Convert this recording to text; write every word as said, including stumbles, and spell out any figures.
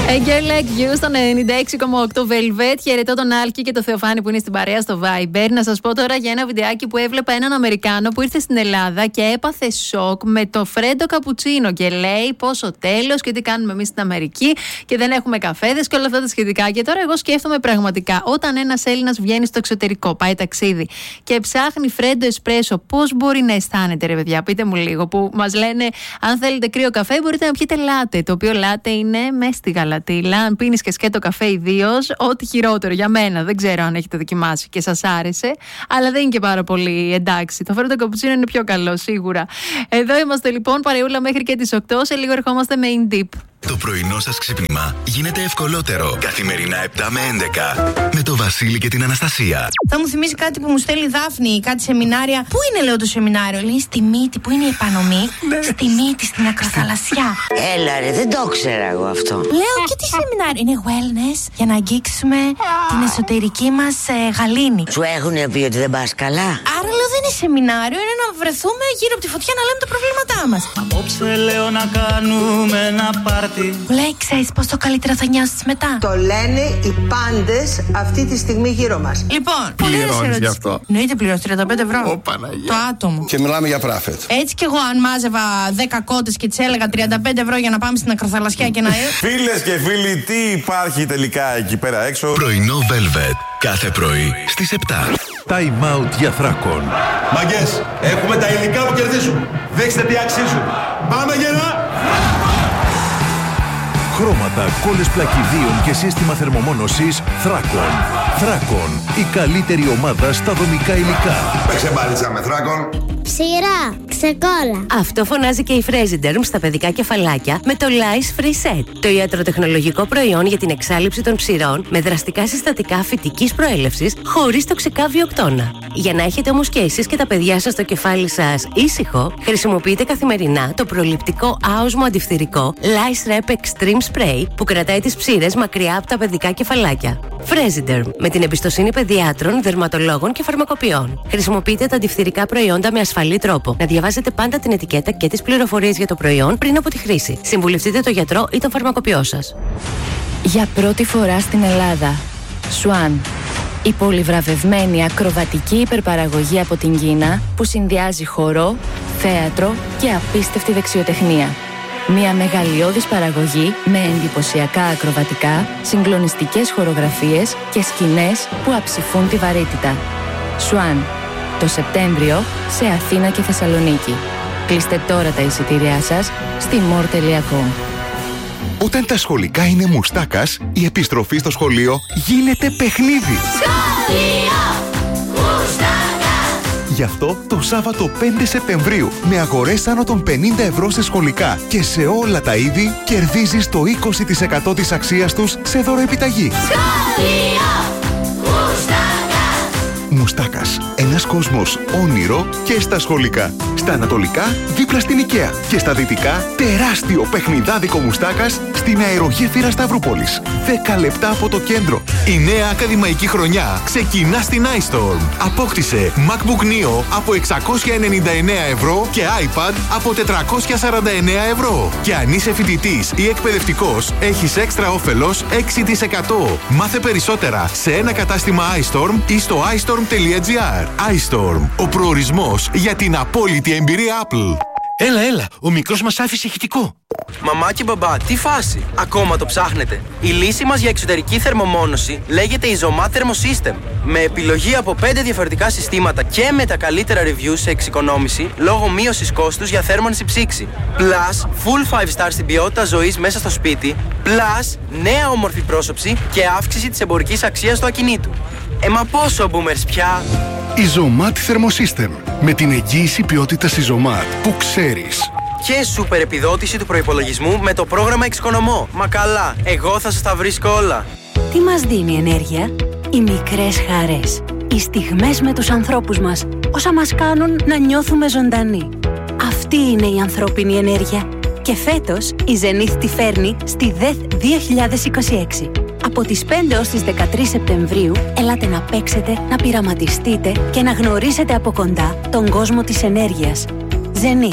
A Girl Like You στο ενενήντα έξι κόμμα οκτώ Velvet. Χαιρετώ τον Άλκη και το Θεοφάνη που είναι στην παρέα στο Viber. Να σας πω τώρα για ένα βιντεάκι που έβλεπα έναν Αμερικάνο που ήρθε στην Ελλάδα και έπαθε σοκ με το φρέντο καπουτσίνο. Και λέει πόσο τέλος και τι κάνουμε εμείς στην Αμερική και δεν έχουμε καφέδες και όλα αυτά τα σχετικά. Και τώρα εγώ σκέφτομαι πραγματικά, όταν ένας Έλληνας βγαίνει στο εξωτερικό, πάει ταξίδι και ψάχνει φρέντο εσπρέσο, πώς μπορεί να αισθάνεται, ρε παιδιά? Πείτε μου λίγο. Που μας λένε, αν θέλετε κρύο καφέ, μπορείτε να πιείτε λάτε. Το οποίο λάτε είναι με στη γαλατήλα. Αν πίνεις και σκέτο καφέ ιδίως, ό,τι χειρότερο για μένα. Δεν ξέρω αν έχετε δοκιμάσει και σας άρεσε, αλλά δεν είναι και πάρα πολύ εντάξει. Το φρέντο καπουτσίνο είναι πιο καλό, σίγουρα. Εδώ είμαστε λοιπόν, παρεούλα μέχρι και τις οκτώ. Σε λίγο ερχόμαστε με In Deep. Το πρωινό σας ξύπνημα γίνεται ευκολότερο. Καθημερινά επτά με έντεκα. Με το Βασίλη και την Αναστασία. Θα μου θυμίσει κάτι που μου στέλνει η Δάφνη, κάτι σεμινάρια. Πού είναι, λέω, το σεμινάριο? Λέει στη Μύτη, που είναι η επανομή. Στη Μύτη, στην ακροθαλασσιά. Έλα ρε, δεν το ήξερα εγώ αυτό. Λέω, και τι σεμινάριο? Είναι wellness, για να αγγίξουμε την εσωτερική μας ε, γαλήνη. Σου έχουν πει ότι δεν πας καλά? Άρα λέω, δεν είναι σεμινάριο, είναι να βρεθούμε γύρω από τη φωτιά να λέμε τα προβλήματά μας. Απόψε λέω να κάνουμε ένα πάρτι. Που λέει, ξέρεις πόσο καλύτερα θα νιώσεις μετά? Το λένε οι πάντες αυτή τη στιγμή γύρω μας. Λοιπόν, πληρώνεις γι' αυτό? Εννοείται πληρώνεις, τριάντα πέντε ευρώ. Ω, Παναγία. Το άτομο. Και μιλάμε για πράφετ. Έτσι κι εγώ, αν μάζευα δέκα κότες και τις έλεγα τριάντα πέντε ευρώ για να πάμε στην ακροθαλασσιά και να. Φίλες και φίλοι, τι υπάρχει τελικά εκεί πέρα έξω? Πρωινό Velvet. Κάθε πρωί στις επτά. Time out για Θράκον. Μαγκές, έχουμε τα υλικά που κερδίζουν. Δείξτε τι αξίζουν. Πάμε γερά! Χρώματα, κόλλες πλακιδίων και σύστημα θερμομόνωσης Θράκον. Θράκον, η καλύτερη ομάδα στα δομικά υλικά. Παίξε μπάλιτσα με Θράκον. Ψηρά, ξεκόλα. Αυτό φωνάζει και η Fresiderm στα παιδικά κεφαλάκια με το Lice Free Set. Το ιατροτεχνολογικό προϊόν για την εξάλειψη των ψηρών με δραστικά συστατικά φυτικής προέλευσης χωρίς τοξικά βιοκτώνα. Για να έχετε όμως και εσείς και τα παιδιά σας το κεφάλι σας ήσυχο, χρησιμοποιείτε καθημερινά το προληπτικό άοσμο αντιφθυρικό Lice Rep Extreme Spray που κρατάει τις ψήρες μακριά από τα παιδικά κεφαλάκια. Fresiderm, με την εμπιστοσύνη παιδιάτρων, δερματολόγων και φαρμακοποιών. Χρησιμοποιείτε τα αντιφθυρικά προϊόντα με ασφαλή τρόπο. Να διαβάζετε πάντα την ετικέτα και τις πληροφορίες για το προϊόν πριν από τη χρήση. Συμβουλευτείτε τον γιατρό ή τον φαρμακοποιό σας. Για πρώτη φορά στην Ελλάδα, Swan. Η πολυβραβευμένη ακροβατική υπερπαραγωγή από την Κίνα που συνδυάζει χορό, θέατρο και απίστευτη δεξιοτεχνία. Μια μεγαλειώδης παραγωγή με εντυπωσιακά ακροβατικά, συγκλονιστικές χορογραφίες και σκηνές που αψηφούν τη βαρύτητα. Swan. Το Σεπτέμβριο σε Αθήνα και Θεσσαλονίκη. Κλείστε τώρα τα εισιτήριά σας στη more τελεία com. Όταν τα σχολικά είναι μουστάκας, η επιστροφή στο σχολείο γίνεται παιχνίδι. Σχολείο Μουστάκα. Γι' αυτό το Σάββατο πέντε Σεπτεμβρίου με αγορές άνω των πενήντα ευρώ σε σχολικά και σε όλα τα είδη κερδίζεις το είκοσι τοις εκατό της αξίας τους σε δωροεπιταγή. Σχολείο Μουστάκα. Μουστάκας. Ένας κόσμος όνειρο και στα σχολικά. Στα ανατολικά, δίπλα στην IKEA. Και στα δυτικά, τεράστιο παιχνιδάδικο Μουστάκας στην αερογέφυρα Σταυρούπολης. δέκα λεπτά από το κέντρο. Η νέα ακαδημαϊκή χρονιά ξεκινά στην iStorm. Απόκτησε MacBook Neo από εξακόσια ενενήντα εννέα ευρώ και iPad από τετρακόσια σαράντα εννέα ευρώ. Και αν είσαι φοιτητής ή εκπαιδευτικός, έχεις έξτρα όφελος έξι τοις εκατό. Μάθε περισσότερα σε ένα κατάστημα iStorm ή στο iStorm τελεία gr. iStorm, ο προορισμός για την απόλυτη εμπειρία Apple. Έλα, έλα, ο μικρός μας άφησε ηχητικό. Μαμά και μπαμπά, τι φάση? Ακόμα το ψάχνετε? Η λύση μας για εξωτερική θερμομόνωση λέγεται Isomat Thermosystem. Με επιλογή από πέντε διαφορετικά συστήματα και με τα καλύτερα reviews σε εξοικονόμηση λόγω μείωσης κόστους για θέρμανση ψήξη. Plus, full five star στην ποιότητα ζωής μέσα στο σπίτι. Plus, νέα όμορφη πρόσωψη και αύξηση της εμπορικής αξίας του ακινήτου. Ε, μα πόσο boomers πια? Isomat Thermosystem. Με την εγγύηση ποιότητας Isomat που ξέρεις. Και σούπερ επιδότηση του προϋπολογισμού με το πρόγραμμα Εξοικονομώ. Μα καλά, εγώ θα σας τα βρίσκω όλα. Τι μας δίνει ενέργεια? Οι μικρές χαρές. Οι στιγμές με τους ανθρώπους μας. Όσα μας κάνουν να νιώθουμε ζωντανοί. Αυτή είναι η ανθρώπινη ενέργεια. Και φέτος η Zenith τη φέρνει στη ΔΕΘ δύο χιλιάδες είκοσι έξι. Από τις πέντε ως τις δεκατρείς Σεπτεμβρίου, ελάτε να παίξετε, να πειραματιστείτε και να γνωρίσετε από κοντά τον κόσμο της ενέργειας. Zenith.